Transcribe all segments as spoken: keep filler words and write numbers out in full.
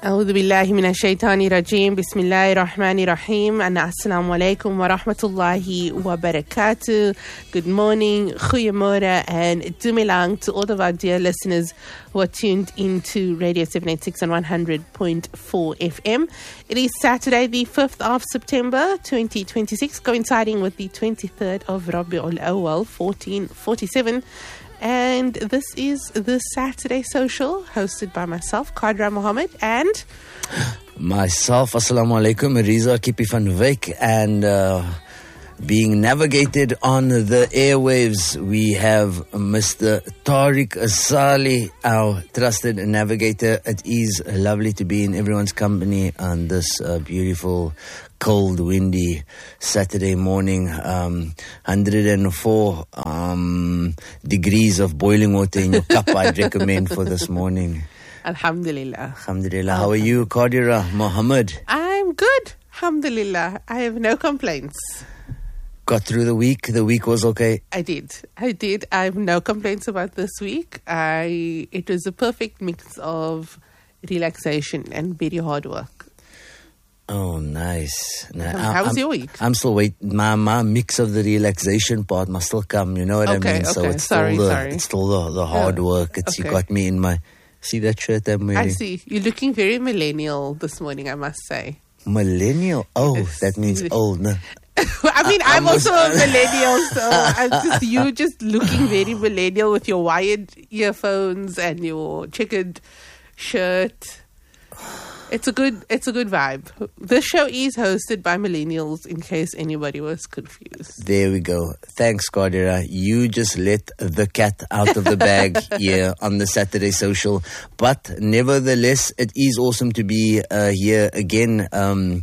أعوذ بالله من الشيطان الرجيم بسم الله الرحمن الرحيم and assalamu alaikum wa rahmatullahi wa barakatuh. Good morning, goeiemorgen and dumelang to all of our dear listeners who are tuned into Radio seven eighty-six and one hundred point four F M. It is Saturday the fifth of September twenty twenty-six, coinciding with the twenty-third of Rabi'ul Awwal fourteen forty-seven. And this is the Saturday Social, hosted by myself, Qadra Mohammed, and myself, Assalamu alaikum, Riza Kipi van Wyk, and uh, being navigated on the airwaves, we have Mister Tariq Asali, our trusted navigator. It is lovely to be in everyone's company on this uh, beautiful, cold, windy Saturday morning. Um, one hundred four um, degrees of boiling water in your cup, I'd recommend for this morning. Alhamdulillah. Alhamdulillah. How are you, Qadira Mohammed? I'm good. Alhamdulillah. I have no complaints. Got through the week. The week was okay. I did. I did. I have no complaints about this week. I it was a perfect mix of relaxation and very hard work. Oh, nice. Now, How was I'm, your week? I'm still waiting. My, my mix of the relaxation part must still come. You know what okay, I mean? Okay, so it's sorry, still the, sorry. It's still the, the hard oh, work. It's okay. You got me in my... See that shirt I'm wearing? I see. You're looking very millennial this morning, I must say. Millennial? Oh, Yes. that means old, no? I mean, I'm also a millennial, so I'm just you just looking very millennial with your wired earphones and your checkered shirt. It's a good, it's a good vibe. This show is hosted by millennials, in case anybody was confused. There we go. Thanks, Qadira. You just let the cat out of the bag here on the Saturday Social. But nevertheless, it is awesome to be uh, here again. Um,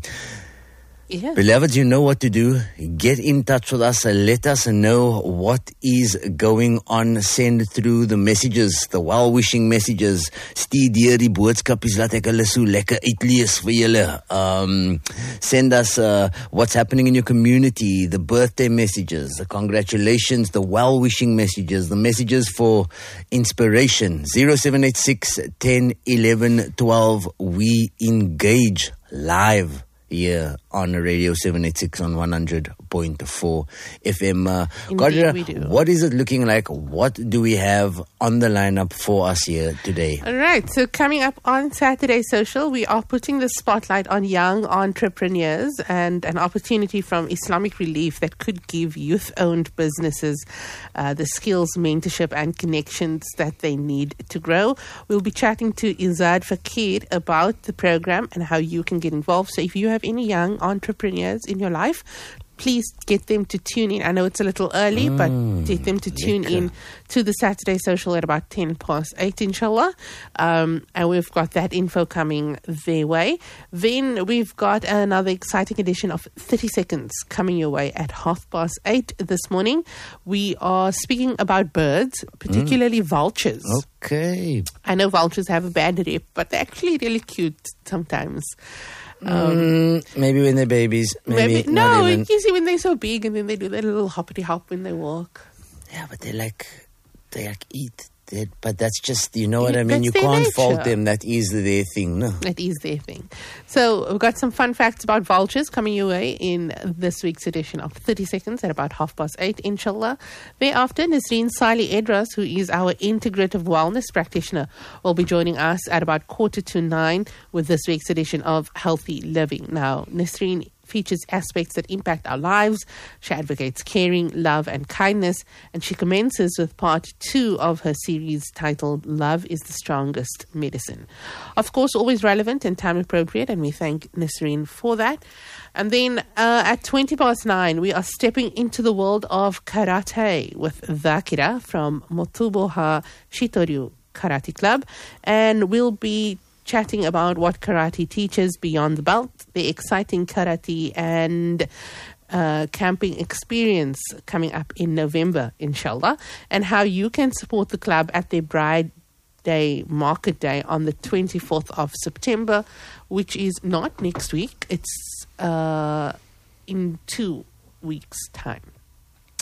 Yeah. Beloveds, you know what to do. Get in touch with us. Let us know what is going on. Send through the messages, the well-wishing messages. Stuur deur die boodskapies, laat ek hulle so lekker uitlees vir julle. Um, send us uh, what's happening in your community, the birthday messages, the congratulations, the well-wishing messages, the messages for inspiration. zero seven eight six, one zero one one, one two. We engage live here on Radio seven eighty-six on one hundred point four F M. Uh, Indeed, we do. What is it looking like? What do we have on the lineup for us here today? All right. So coming up on Saturday Social, we are putting the spotlight on young entrepreneurs and an opportunity from Islamic Relief that could give youth-owned businesses uh, the skills, mentorship and connections that they need to grow. We'll be chatting to Izad Fakir about the program and how you can get involved. So if you have any young entrepreneurs in your life, please get them to tune in. I know it's a little early, mm, but get them to tune lekker. in to the Saturday Social at about ten past eight, inshallah. Um, and we've got that info coming their way. Then we've got another exciting edition of thirty seconds coming your way at half past eight this morning. We are speaking about birds, particularly mm. vultures. Okay. I know vultures have a bad rep, but they're actually really cute sometimes. Um, mm, maybe when they're babies. Maybe, maybe no. Even. You see, when they're so big and then they do that little hoppity hop when they walk. Yeah, but they like they like eat. They're, but that's just, you know what Yeah, I mean. You that's their can't nature. fault them. That is their thing, no. That is their thing. So we've got some fun facts about vultures coming your way in this week's edition of thirty seconds at about half past eight, inshallah. Thereafter, Nasreen Saleh Edras, who is our integrative wellness practitioner, will be joining us at about quarter to nine with this week's edition of Healthy Living. Now, Nasreen features aspects that impact our lives. She advocates caring, love and kindness, and she commences with part two of her series titled Love is the Strongest Medicine. Of course, always relevant and time appropriate, and we thank Nasreen for that. And then uh, at twenty past nine, we are stepping into the world of karate with Dhakira from Motuboha Shitoryu Karate Club, and we'll be chatting about what karate teaches beyond the belt, the exciting karate and uh, camping experience coming up in November, inshallah, and how you can support the club at their Bride Day Market Day on the twenty-fourth of September, which is not next week. It's uh, in two weeks' time.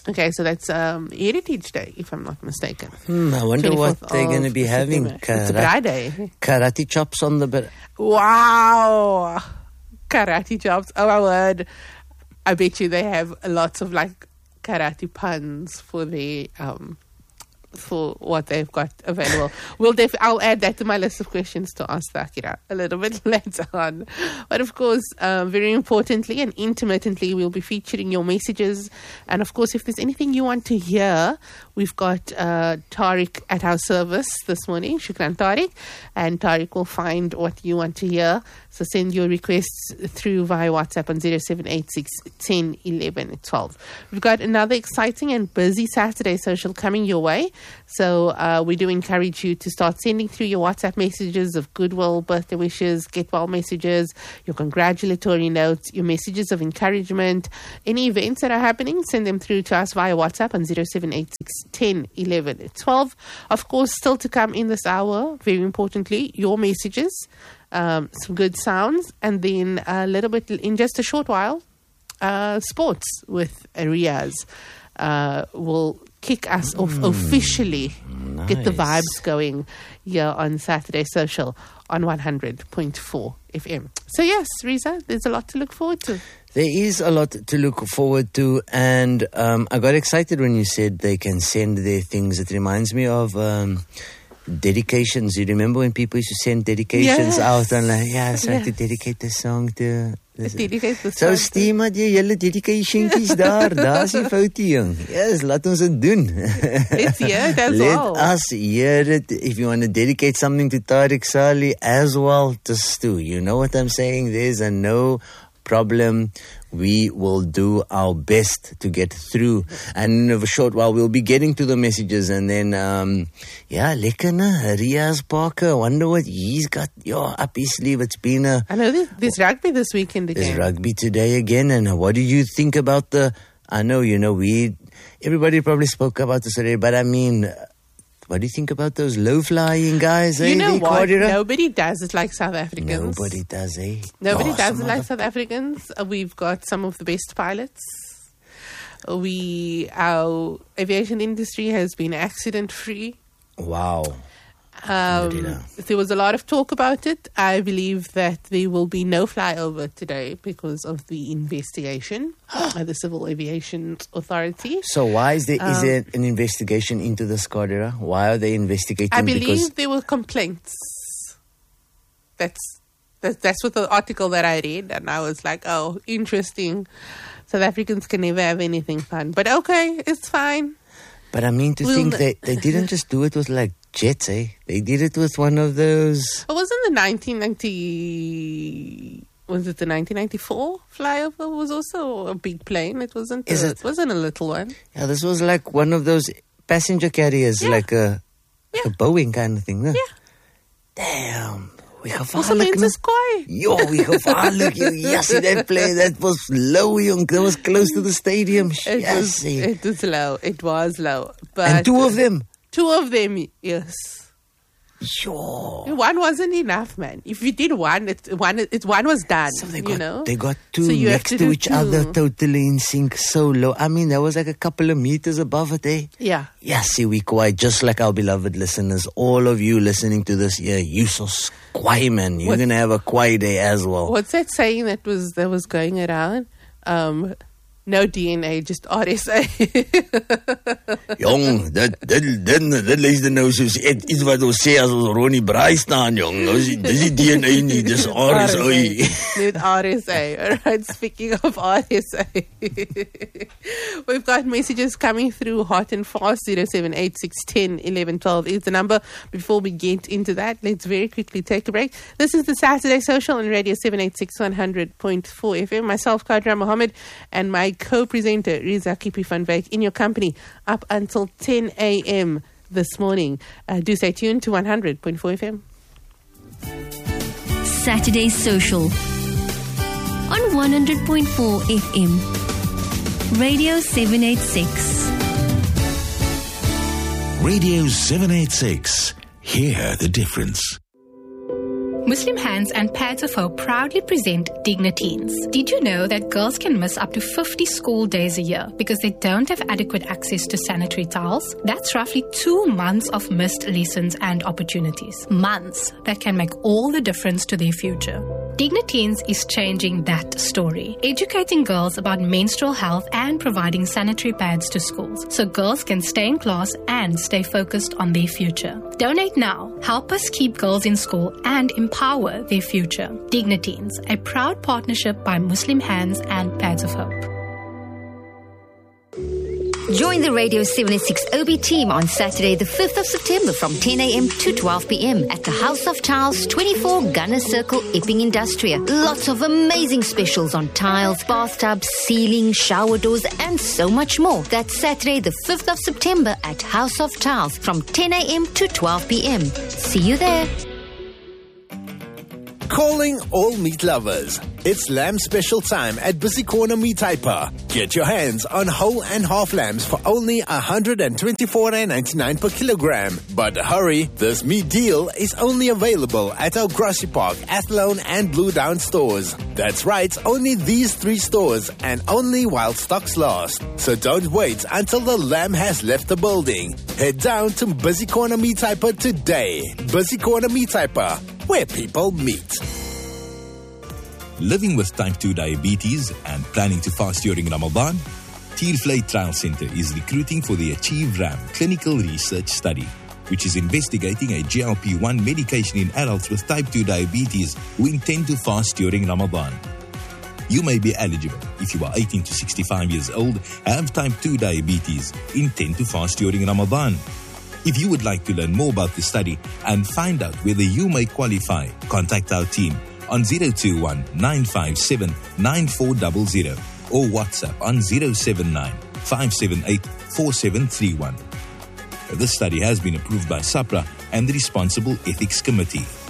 Okay, so that's um, Heritage Day, if I'm not mistaken. Hmm, I wonder what they're going to be having. It's a Friday. Karate chops on the bed. Wow. Karate chops. Oh, my word. I bet you they have lots of like karate puns for the um for what they've got available. We'll def- I'll add that to my list of questions to ask Takira a little bit later on. But of course, uh, very importantly and intermittently, we'll be featuring your messages. And of course, if there's anything you want to hear, we've got uh, Tariq at our service this morning, Shukran Tariq, and Tariq will find what you want to hear. So send your requests through via WhatsApp on zero seven eight six, one zero, one one, one two. We've got another exciting and busy Saturday social coming your way. So uh, we do encourage you to start sending through your WhatsApp messages of goodwill, birthday wishes, get well messages, your congratulatory notes, your messages of encouragement, any events that are happening, send them through to us via WhatsApp on zero seven eight six, one zero, one one, one two. Of course, still to come in this hour, very importantly, your messages. Um, some good sounds, and then a little bit in just a short while, uh, sports with Riaz uh, will kick us off mm, officially, nice. Get the vibes going here on Saturday Social on one hundred point four F M. So yes, Riza, there's a lot to look forward to. There is a lot to look forward to, and um, I got excited when you said they can send their things. It reminds me of... Um, dedications. You remember when people used to send dedications yeah. out and like, yeah, so yeah. I have to dedicate this song to... This. Dedicate the so, Steve, had jy julle dedicationkies daar? Daar is die foute, jong. Yes, laat ons het doen. Let's hear it as Let well. Let us hear it. If you want to dedicate something to Tariq Saleh as well, just do. You know what I'm saying? There's a no problem. We will do our best to get through. And in a short while, we'll be getting to the messages. And then, um, yeah, lekker na. Riaz Parker. I wonder what he's got yo, up his sleeve. It's been a... I know there's, there's rugby this weekend again. There's rugby today again. And what do you think about the... I know, you know, we... Everybody probably spoke about this already, but I mean... What do you think about those low-flying guys? You eh, know what? Quadra? Nobody does it like South Africans. Nobody does, eh? Nobody oh, does it like South Africans. Uh, we've got some of the best pilots. We, our aviation industry has been accident-free. Wow. Um, there was a lot of talk about it. I believe that there will be no flyover today because of the investigation by the Civil Aviation Authority. So why is there, um, is there an investigation into the Scodera? Why are they investigating? I believe because there were complaints. That's, that's, that's what the article that I read. And I was like, oh, interesting. South Africans can never have anything fun. But okay, it's fine. But I mean, to we'll think they, they didn't just do it with like jets, eh? They did it with one of those... It wasn't the nineteen ninety... Was it the nineteen ninety-four flyover? Was also a big plane. It wasn't a, it? it wasn't a little one. Yeah, this was like one of those passenger carriers, yeah. like a, yeah. a Boeing kind of thing. No? Yeah. Damn. We gevaarlik. Ons kwaai. Yo, we gevaarlik. Yes, that plane, that was low, young. That was close to the stadium. It, yes, was, it was low. It was low. But and two of them? Two of them, yes. Yo. One wasn't enough, man. If you did one, it one it one was done. So they you got, know? They got two so next to, to each two. other, totally in sync, so low. I mean, that was like a couple of meters above it, eh? Yeah. Yeah, see, we quiet, just like our beloved listeners. All of you listening to this, yeah, you so quiet, man. You're going to have a quiet day as well. What's that saying that was that was going around? Um... No D N A, just R S A. Jong, dit dit dit dit lees nou soos iets wat ons sê as ons Ronnie Braai staan, jong. Dis dis die D N A nie, dis R S A. Net R S A. Alright, speaking of R S A. We've got messages coming through hot and fast. zero seven eight six, one zero, one one, one two is the number. Before we get into that, let's very quickly take a break. This is the Saturday Social on Radio seven eighty-six, one hundred point four F M. Myself, Kadra Mohammed, and my co-presenter Riza Kipi van Wyk in your company up until ten a.m. this morning. Uh, do stay tuned to one hundred point four F M. Saturday Social on one hundred point four F M. Radio seven eighty-six. Radio seven eighty-six. Hear the difference. Muslim Hands and Pads of Hope proudly present Dignateens. Did you know that girls can miss up to fifty school days a year because they don't have adequate access to sanitary towels? That's roughly two months of missed lessons and opportunities. Months that can make all the difference to their future. Dignateens is changing that story, educating girls about menstrual health and providing sanitary pads to schools so girls can stay in class and stay focused on their future. Donate now. Help us keep girls in school and empower their future. Dignateens, a proud partnership by Muslim Hands and Pads of Hope. Join the Radio seven eighty-six O B team on Saturday the fifth of September from ten a.m. to twelve p.m. at the House of Tiles, twenty-four Gunner Circle, Epping Industria. Lots of amazing specials on tiles, bathtubs, ceiling, shower doors and so much more. That's Saturday the fifth of September at House of Tiles from ten a.m. to twelve p.m. See you there. Calling all meat lovers. It's lamb special time at Busy Corner Meat Hyper. Get your hands on whole and half lambs for only one hundred twenty-four dollars and ninety-nine cents per kilogram. But hurry, this meat deal is only available at our Grassy Park, Athlone and Blue Down stores. That's right, only these three stores and only while stocks last. So don't wait until the lamb has left the building. Head down to Busy Corner Meat Hyper today. Busy Corner Meat Hyper, where people meet. Living with type two diabetes and planning to fast during Ramadan? Teelvlei Trial Center is recruiting for the Achieve RAM clinical research study, which is investigating a G L P one medication in adults with type two diabetes who intend to fast during Ramadan. You may be eligible if you are eighteen to sixty-five years old, have type two diabetes, intend to fast during Ramadan. If you would like to learn more about the study and find out whether you may qualify, contact our team on zero two one, nine five seven, nine four zero zero or WhatsApp on zero seven nine, five seven eight, four seven three one. This study has been approved by SAPRA and the Responsible Ethics Committee.